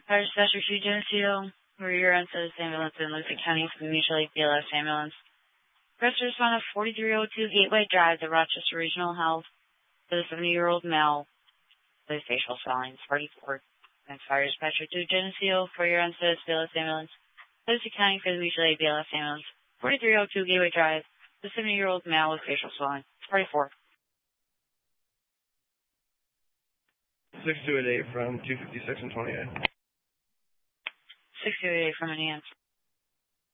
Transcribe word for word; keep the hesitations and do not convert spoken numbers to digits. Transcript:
Fire Dispatcher two Geneseo, where you're on to this ambulance in Lucid County for the Mutual Aid B L S ambulance. First responder forty-three oh two Gateway Drive, the Rochester Regional Health, for the seventy-year-old male with facial swelling, forty-four. And Fire Dispatcher two Geneseo, for your on to this B L S ambulance, Lucid County for the Mutual Aid B L S ambulance, forty-three oh two Gateway Drive, the seventy-year-old male with facial swelling, forty-four. six two eight eight from two fifty-six and twenty-eight. six two eight eight from Enhance.